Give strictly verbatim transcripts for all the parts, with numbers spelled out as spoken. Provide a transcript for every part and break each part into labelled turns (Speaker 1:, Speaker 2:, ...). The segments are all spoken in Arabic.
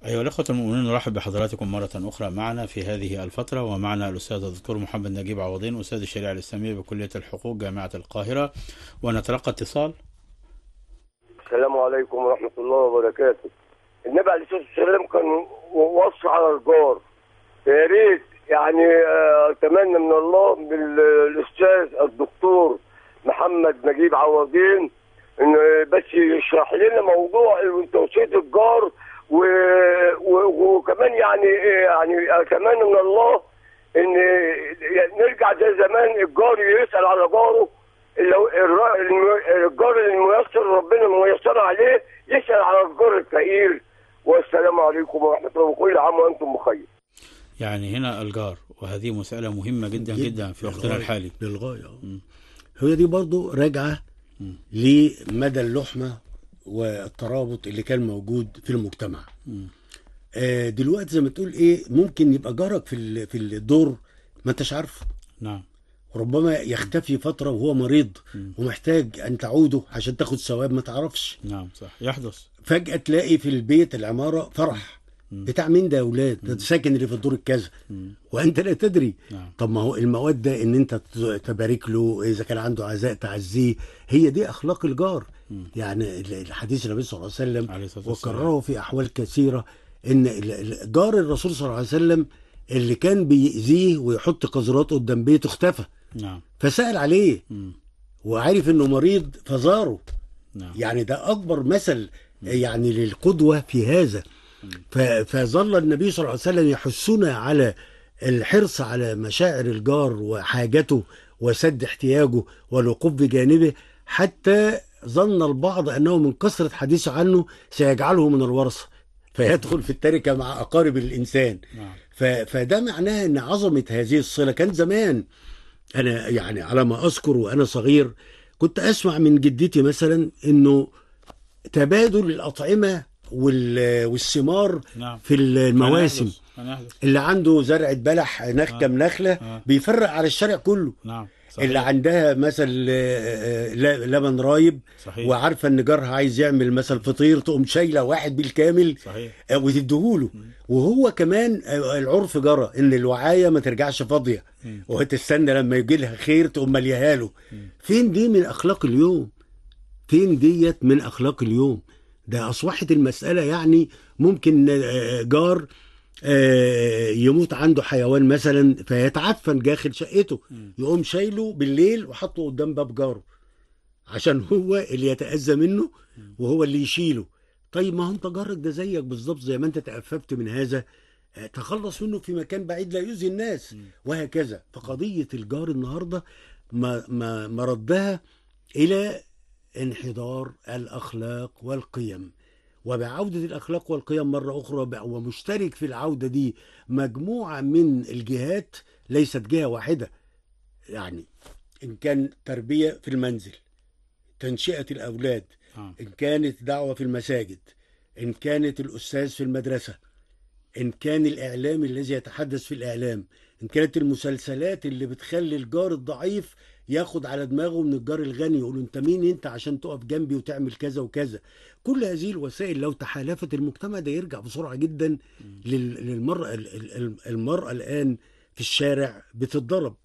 Speaker 1: أيها الأخوة المؤمنين، نرحب بحضراتكم مرة أخرى معنا في هذه الفترة، ومعنا الأستاذ الدكتور محمد نجيب عوضين، أستاذ الشريعة الإسلامية بكلية الحقوق جامعة القاهرة، ونتلقى اتصال.
Speaker 2: السلام عليكم ورحمة الله وبركاته. النبي عليه الصلاة والسلام كان وصى على الجار، يا ريت يعني آه، أتمنى من الله بالأستاذ الدكتور محمد نجيب عوضين إنه بس يشرح لنا موضوع توصية الجار، و... و... وكمان يعني يعني أتمنى من الله إن نرجع زي زمان، الجار يسأل على جاره، لو الجار الميسر ربنا ميسر عليه يسأل على الجار الفقير. والسلام عليكم ورحمة الله، وكل عام وأنتم بخير.
Speaker 1: يعني هنا الجار، وهذه مسألة مهمة جدا جدا, جدا في وقتنا الحالي
Speaker 3: للغاية. هي دي برضو راجعة لمدى اللحمة والترابط اللي كان موجود في المجتمع. آه دلوقتي زي ما تقول ايه، ممكن يبقى جارك في في الدور ما انتش عارفه.
Speaker 1: نعم.
Speaker 3: ربما يختفي فترة وهو مريض م. ومحتاج أن تعوده عشان تاخد ثواب، ما تعرفش.
Speaker 1: نعم صح، يحدث.
Speaker 3: فجأة تلاقي في البيت العمارة فرح، م. بتاع مين ده يا أولاد؟ ده ساكن اللي في الدور الكذا، وأنت لا تدري. نعم. طب ما هو المودة إن أنت تبارك له، إذا كان عنده عزاء تعزيه، هي دي أخلاق الجار. م. يعني الحديث النبي صلى الله عليه وسلم وكرره في أحوال كثيرة إن جار الرسول صلى الله عليه وسلم اللي كان بيأذيه ويحط قذرات قدام بيته اختفى. نعم. فسأل عليه م. وعارف انه مريض فزاره. نعم. يعني ده اكبر مثل م. يعني للقدوة في هذا. فظل النبي صلى الله عليه وسلم يحثنا على الحرص على مشاعر الجار وحاجته وسد احتياجه والوقوف بجانبه، حتى ظن البعض انه من كثرة حديثه عنه سيجعله من الورثة فيدخل في التركة مع اقارب الانسان. نعم. فده معناه ان عظمة هذه الصلة. كان زمان أنا يعني على ما أذكر وأنا صغير كنت أسمع من جدتي مثلا إنه تبادل الأطعمة والثمار. نعم. في المواسم، اللي عنده زرعة بلح نخكة من نخلة آه. بيفرق على الشارع كله. نعم. صحيح. اللي عندها مثل لبن رايب، صحيح. وعارفه ان جارها عايز يعمل مثل فطير، تقوم شايله واحد بالكامل، صحيح. وتديهوله. وهو كمان العرف جرى ان الوعايه ما ترجعش فاضيه، وتستنى لما يجي لها خير تقوم مليها له. فين دي من اخلاق اليوم؟ فين ديت من اخلاق اليوم؟ ده اصبحت المساله يعني ممكن جار يموت عنده حيوان مثلا فيتعفن داخل شقته، يقوم شايله بالليل وحطه قدام باب جاره عشان هو اللي يتأذى منه وهو اللي يشيله. طيب ما هو انت جارك ده زيك بالظبط، زي ما انت تأففت من هذا تخلص منه في مكان بعيد لا يؤذي الناس، وهكذا. فقضية الجار النهاردة ما ما مردها إلى انحدار الأخلاق والقيم، وبعودة الأخلاق والقيم مرة أخرى، ومشترك في العودة دي مجموعة من الجهات، ليست جهة واحدة. يعني إن كان تربية في المنزل، تنشئة الأولاد، إن كانت دعوة في المساجد، إن كانت الأستاذ في المدرسة، إن كان الإعلام الذي يتحدث في الإعلام، إن كانت المسلسلات اللي بتخلي الجار الضعيف ياخد على دماغه من الجار الغني، يقولوا انت مين انت عشان تقف جنبي وتعمل كذا وكذا. كل هذه الوسائل لو تحالفت المجتمع ده يرجع بسرعة جدا للمرأة. المرأة الآن في الشارع بتتضرب،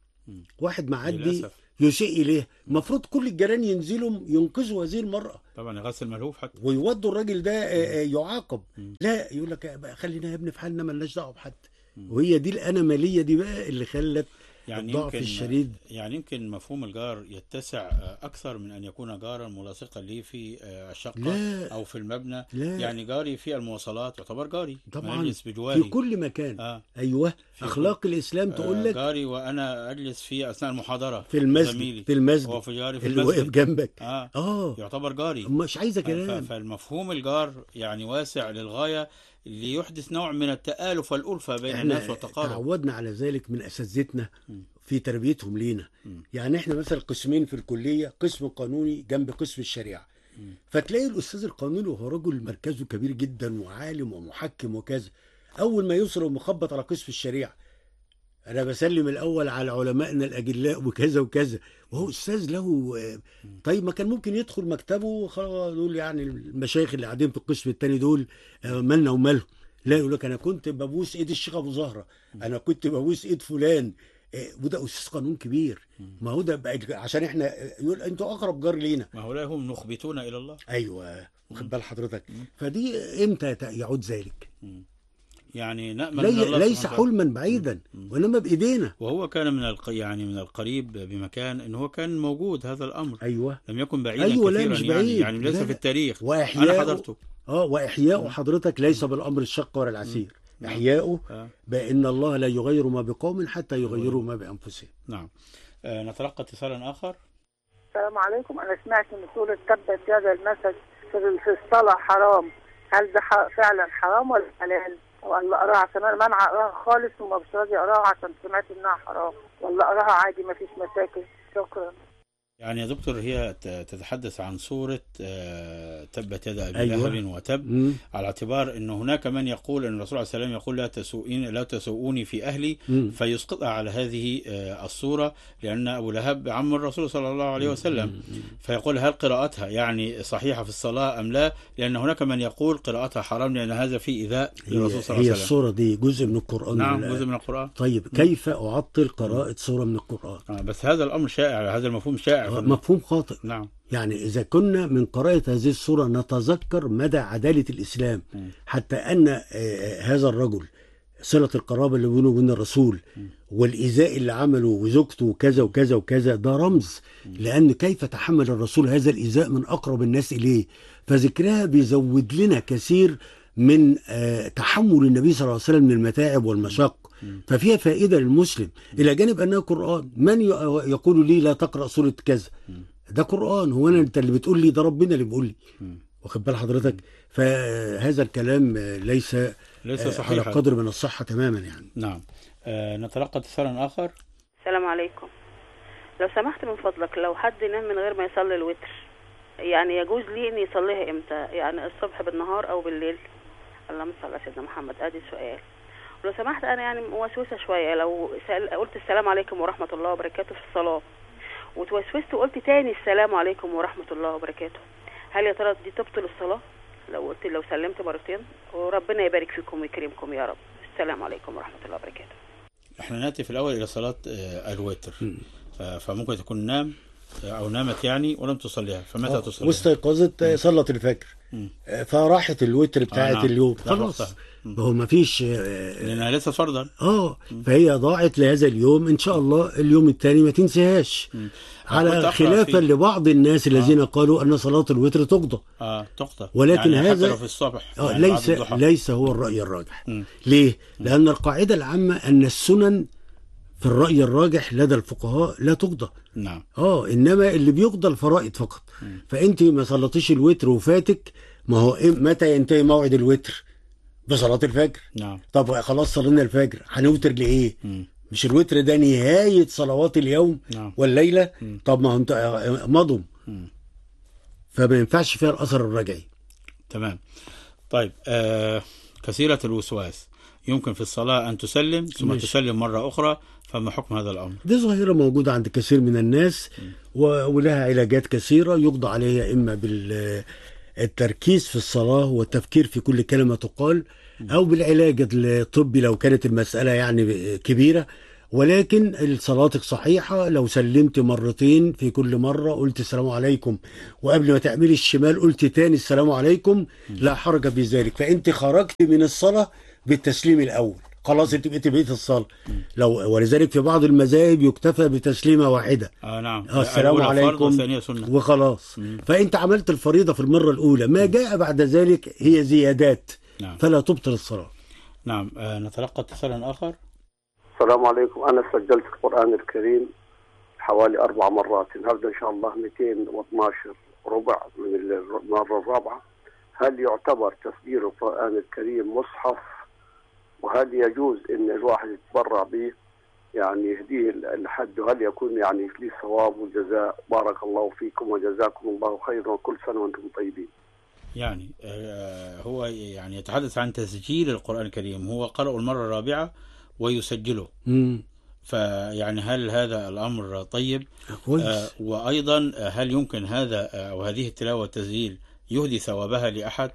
Speaker 3: واحد معدي يسيء إليه، المفروض كل الجيران ينزلوا ينقذوا هذه المرأة،
Speaker 1: طبعا يغسل ملهوف حتى،
Speaker 3: ويودوا الراجل ده يعاقب. لا، يقول لك خلينا يا ابني في حالنا مالناش دعوه بحد. وهي دي الاناماليه دي بقى اللي خلت
Speaker 1: يعني
Speaker 3: الضعف الشديد.
Speaker 1: يعني يمكن مفهوم الجار يتسع أكثر من أن يكون جارا ملاصقا لي في الشقة لا. أو في المبنى. لا. يعني جاري في المواصلات يعتبر جاري طبعا، يجلس بجواري
Speaker 3: في كل مكان.
Speaker 1: آه.
Speaker 3: أيوة، أخلاق الإسلام تقول لك
Speaker 1: جاري وأنا أجلس في أثناء المحاضرة
Speaker 3: في المسجد زميلي. في المسجد
Speaker 1: هو في جاري في
Speaker 3: اللي واقف جنبك
Speaker 1: آه. آه. يعتبر جاري،
Speaker 3: مش عايزة كلام.
Speaker 1: فالمفهوم الجار يعني واسع للغاية، ليحدث نوع من التآلف والألفة بين الناس والتقارب.
Speaker 3: تعودنا على ذلك من أساتذتنا في تربيتهم لينا. م. يعني احنا مثلا قسمين في الكلية، قسم قانوني جنب قسم الشريعة. م. فتلاقي الأستاذ القانوني وهو رجل مركزه كبير جدا وعالم ومحكم وكذا، أول ما يوصل ومخبط على قسم الشريعة انا بسلم الاول على علمائنا الاجلاء وكذا وكذا، وهو استاذ له. طيب ما كان ممكن يدخل مكتبه خلاص دول يعني المشايخ اللي قاعدين في القسم الثاني دول مالنا وماله. لا، يقول لك انا كنت ببوس ايد الشيخ ابو زهره، انا كنت ببوس ايد فلان، وده استاذ قانون كبير. ما هو ده بقى عشان احنا يقول انتوا اقرب جار لينا،
Speaker 1: ما هو هم نخبتون الى الله.
Speaker 3: ايوه، واخد بال حضرتك. فدي امتى يعود ذلك؟
Speaker 1: يعني نأمل
Speaker 3: لي
Speaker 1: من الله
Speaker 3: ليس حلما بعيدا، وانما بايدينا.
Speaker 1: وهو كان من الق... يعني من القريب بمكان ان هو كان موجود هذا الامر.
Speaker 3: ايوه،
Speaker 1: لم يكن بعيدا
Speaker 3: أيوة
Speaker 1: كثيرا.
Speaker 3: مش
Speaker 1: يعني
Speaker 3: بعيد.
Speaker 1: يعني ليس
Speaker 3: لا.
Speaker 1: في التاريخ.
Speaker 3: وإحياء
Speaker 1: انا حضرته.
Speaker 3: اه واحياء حضرتك ليس بالامر الشق ولا العسير. احياء
Speaker 1: آه.
Speaker 3: بان الله لا يغير ما بقوم حتى يغيروا ما بانفسهم.
Speaker 1: نعم. آه نتلقى اتصالا اخر.
Speaker 4: السلام عليكم. انا سمعت ان سوره تبت يدا المثل في الصلاه حرام، هل ده فعلا حرام ولا حلال؟ ولا اقراها عشان انا منع اقراها خالص وما مش راضي اقراها عشان سمعت انها حرام، ولا اقراها عادي ما فيش مشاكل؟ شكرا.
Speaker 1: يعني يا دكتور هي تتحدث عن سورة تبت يد أبي
Speaker 3: أيوة.
Speaker 1: لهب وتب،
Speaker 3: مم.
Speaker 1: على اعتبار أنه هناك من يقول أن الرسول عليه السلام يقول لا تسوءين لا تسوءوني في أهلي،
Speaker 3: مم.
Speaker 1: فيسقطها على هذه الصورة، لأن أبو لهب عم الرسول صلى الله عليه وسلم.
Speaker 3: مم.
Speaker 1: فيقول هل قراءتها يعني صحيحة في الصلاة أم لا؟ لأن هناك من يقول قراءتها حرام لأن هذا فيه إيذاء للرسول صلى الله عليه وسلم.
Speaker 3: هي الصورة دي جزء من القرآن.
Speaker 1: نعم، جزء من القرآن.
Speaker 3: طيب كيف أعطل قراءة سورة من القرآن؟
Speaker 1: آه بس هذا الأمر شائع، هذا المفهوم شائع.
Speaker 3: مفهوم خاطئ.
Speaker 1: نعم.
Speaker 3: يعني إذا كنا من قراءة هذه السورة نتذكر مدى عدالة الإسلام،
Speaker 1: م.
Speaker 3: حتى أن هذا الرجل صلة القرابة اللي بينه وبين الرسول والإيذاء اللي عمله وزوجته وكذا وكذا وكذا ده رمز، لأن كيف تحمل الرسول هذا الإيذاء من أقرب الناس إليه، فذكرها بيزود لنا كثير من تحمل النبي صلى الله عليه وسلم من المتاعب والمشاق. ففيها فائدة للمسلم، إلى جانب أنها قرآن. من يقول لي لا تقرأ سورة كذا؟ ده قرآن. هو أنا أنت اللي بتقول لي؟ ده ربنا اللي بيقول لي. واخد بال حضرتك؟ فهذا الكلام ليس
Speaker 1: ليس صحيح
Speaker 3: على قدر من الصحة تماما يعني.
Speaker 1: نعم. آه نتلقى اتصالا آخر.
Speaker 5: السلام عليكم. لو سمحت من فضلك، لو حد نام من غير ما يصلي الوتر، يعني يجوز لي إن يصليها إمتى؟ يعني الصبح بالنهار أو بالليل؟ اللهم صل على سيدنا محمد. أدي سؤال. ولو سمحت أنا يعني موسوسة شوية، لو قلت السلام عليكم ورحمة الله وبركاته في الصلاة وتوسوست وقلت تاني السلام عليكم ورحمة الله وبركاته، هل يا ترى دي تبطل الصلاة؟ لو قلت لو سلمت مرتين؟ وربنا يبارك فيكم ويكرمكم يا رب. السلام عليكم ورحمة الله وبركاته.
Speaker 1: احنا نأتي في الأول إلى صلاة الوتر، فممكن تكون نام أو نامت يعني ولم تصليها، فمتى تصليها؟
Speaker 3: واستيقظت صلت الفجر فراحت الوتر بتاعت
Speaker 1: آه نعم.
Speaker 3: اليوم خلاص، هو ما فيش
Speaker 1: لأنها لسه فرضا.
Speaker 3: اه فهي ضاعت لهذا اليوم، ان شاء الله اليوم الثاني ما تنساهاش. على خلافا لبعض الناس الذين آه. قالوا ان صلاة الوتر تقضى.
Speaker 1: اه تقضى،
Speaker 3: ولكن
Speaker 1: يعني
Speaker 3: هذا
Speaker 1: حتى لو في الصبح
Speaker 3: آه
Speaker 1: يعني
Speaker 3: ليس ليس هو الرأي الراجح. م. ليه؟ م. لأن القاعدة العامة ان السنن في الرأي الراجح لدى الفقهاء لا تقضى.
Speaker 1: نعم.
Speaker 3: اه انما اللي بيقضى الفرائض فقط. م. فانت ما صليتيش الوتر وفاتك، ما هو متى ينتهي موعد الوتر؟ بصلاة الفجر.
Speaker 1: نعم.
Speaker 3: طب خلاص صلينا الفجر، هنوتر لإيه؟ م. مش الوتر ده نهاية صلوات اليوم
Speaker 1: نعم.
Speaker 3: والليلة؟
Speaker 1: م.
Speaker 3: طب ما انت مضوا، فما ينفعش فيها الأثر الرجعي.
Speaker 1: تمام. طيب آه كثيرة الوسواس يمكن في الصلاة أن تسلم ثم مش. تسلم مرة أخرى، فما حكم هذا الأمر؟
Speaker 3: دي ظاهرة موجودة عند كثير من الناس م. ولها علاجات كثيرة يقضى عليها، إما بالتركيز في الصلاة والتفكير في كل كلمة تقال، أو بالعلاج الطبي لو كانت المسألة يعني كبيرة. ولكن صلاتك صحيحة لو سلمت مرتين، في كل مرة قلت السلام عليكم وقبل ما تعملي الشمال قلت تاني السلام عليكم، لا حرج بذلك. فأنت خرجت من الصلاة بالتسليم الأول، خلاص انت بقيت بقيت الصلاة. لو ولذلك في بعض المذاهب يكتفى بتسليمة واحدة.
Speaker 1: اه نعم.
Speaker 3: آه السلام عليكم وخلاص. مم. فأنت عملت الفريضة في المرة الأولى، ما جاء بعد ذلك هي زيادات. نعم. فلا تبطل الصلاة.
Speaker 1: نعم. آه نتلقى اتصالا آخر.
Speaker 2: السلام عليكم. أنا سجلت القرآن الكريم حوالي أربع مرات، النهارده إن شاء الله مئتين واثني عشر ربع من المرة الرابعة. هل يعتبر تسجيل القرآن الكريم مصحف؟ وهل يجوز إن الواحد يتبرع به يعني يهديه لحد؟ هل يكون يعني ليه ثواب وجزاء؟ بارك الله فيكم وجزاكم الله خيرا وكل سنة وأنتم طيبين.
Speaker 1: يعني آه هو يعني يتحدث عن تسجيل القرآن الكريم، هو قرأه المرة الرابعة ويسجله.
Speaker 3: مم.
Speaker 1: فيعني هل هذا الأمر طيب؟
Speaker 3: كويس.
Speaker 1: آه وأيضا هل يمكن هذا أو هذه التلاوة والتسجيل يهدي ثوابها لأحد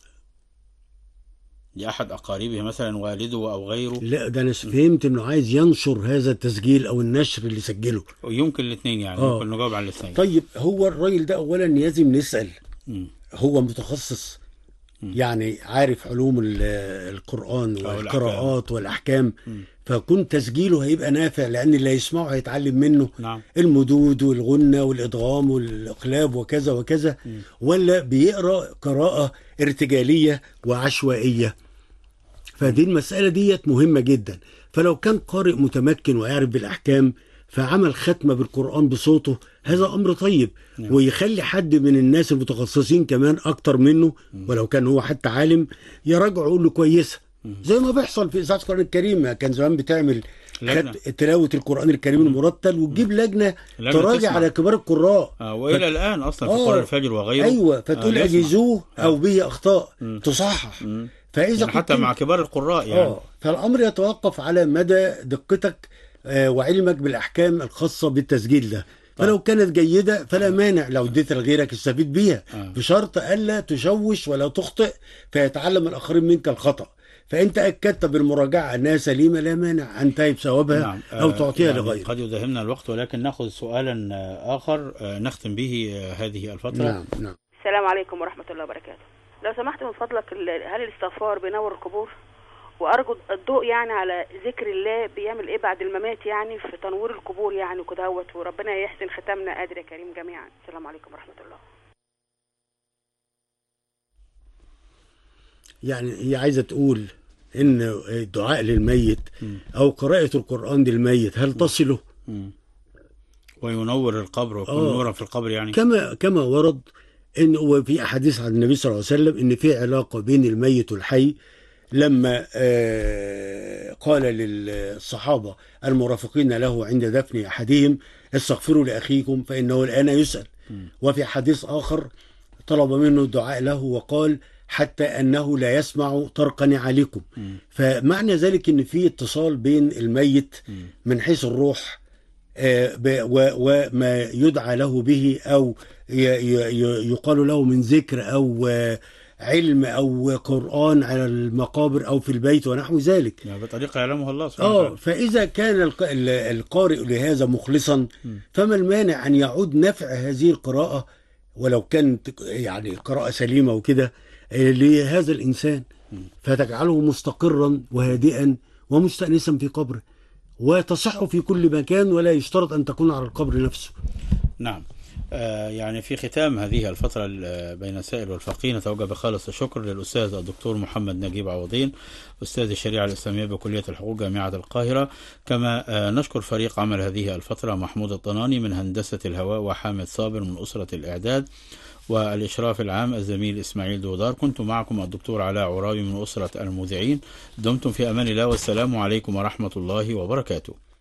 Speaker 1: لأحد أقاربه مثلا والده أو غيره؟
Speaker 3: لا ده أنا فهمت إنه عايز ينشر هذا التسجيل أو النشر اللي سجله.
Speaker 1: ويمكن الاثنين يعني
Speaker 3: آه.
Speaker 1: ممكن نجاوب على الاثنين.
Speaker 3: طيب هو الراجل ده أولا لازم نسأل م. هو متخصص م. يعني عارف علوم القرآن والقراءات والأحكام، م. فكون تسجيله هيبقى نافع لأن اللي هيسمعه هيتعلم منه
Speaker 1: نعم.
Speaker 3: المدود والغنة والإدغام والإقلاب وكذا وكذا، م. ولا بيقرأ قراءة ارتجالية وعشوائية. فدي المسألة ديت مهمة جدا. فلو كان قارئ متمكن ويعرف بالأحكام فعمل ختمة بالقرآن بصوته هذا أمر طيب، نعم. ويخلي حد من الناس المتخصصين كمان أكتر منه ولو كان هو حتى عالم يراجعه يقول له كويسة، زي ما بيحصل في إذاعة القرآن الكريم. كان زمان بتعمل تلاوة القرآن الكريم المرتل وتجيب لجنة تراجع على كبار القراء،
Speaker 1: آه وإلى ف... الآن أصلا في آه قرآن الفجر وغيره.
Speaker 3: أيوة فتقول آه أجيزوه آه. أو به أخطاء م. تصحح م.
Speaker 1: فإذا يعني حتى مع كبار القراء يعني
Speaker 3: آه فالأمر يتوقف على مدى دقتك آه وعلمك بالأحكام الخاصة بالتسجيل ده. فلو كانت جيدة فلا مانع لو اديت لغيرك يستفيد بيها، آه. بشرط ألا تشوش ولا تخطئ فيتعلم الآخرين منك الخطأ. فأنت أكدت بالمراجعة أنها سليمة لا مانع أن تهب ثوابها، نعم. أو تعطيها
Speaker 1: يعني
Speaker 3: لغيرك.
Speaker 1: قد يداهمنا الوقت ولكن نأخذ سؤالا آخر نختم به هذه الفترة.
Speaker 3: نعم نعم.
Speaker 5: السلام عليكم ورحمة الله وبركاته. لو سمحت من فضلك هل الاستغفار بينور القبور؟ وأرجو الضوء يعني على ذكر الله بيعمل إيه بعد الممات يعني في تنوير القبور يعني وكدهوت، وربنا يحسن ختامنا قادر يا كريم جميعا. السلام عليكم ورحمة الله.
Speaker 3: يعني هي عايزة تقول إن الدعاء للميت أو قراءة القرآن للميت هل تصله؟
Speaker 1: وينور القبر ويكون آه. نورا في القبر يعني
Speaker 3: كما كما ورد إن وفي أحاديث عن النبي صلى الله عليه وسلم إن في علاقة بين الميت والحي. لما آه قال للصحابة المرافقين له عند دفن أحدهم استغفروا لأخيكم فإنه الآن يسأل. وفي حديث آخر طلب منه الدعاء له وقال حتى أنه لا يسمع طرق نعالكم. فمعنى ذلك أن في اتصال بين الميت من حيث الروح آه وما يدعى له به أو يقال له من ذكر أو آه علم أو قرآن على المقابر أو في البيت ونحو ذلك
Speaker 1: يعني بطريقة يعلمها الله سبحانه وتعالى.
Speaker 3: آه فإذا كان القارئ لهذا مخلصا فما المانع أن يعود نفع هذه القراءة ولو كانت يعني القراءة سليمة وكده لهذا الإنسان، فتجعله مستقرا وهادئا ومستأنسا في قبره وتصح في كل مكان ولا يشترط أن تكون على القبر نفسه.
Speaker 1: نعم. آه يعني في ختام هذه الفترة بين السائل والفقيه نتوجه بخالص الشكر للأستاذ الدكتور محمد نجيب عوضين أستاذ الشريعة الإسلامية بكلية الحقوق جامعة القاهرة. كما آه نشكر فريق عمل هذه الفترة محمود الطناني من هندسة الهواء وحامد صابر من أسرة الإعداد والإشراف العام الزميل إسماعيل دودار. كنت معكم الدكتور علاء عرابي من أسرة المذيعين. دمتم في أمان الله والسلام عليكم ورحمة الله وبركاته.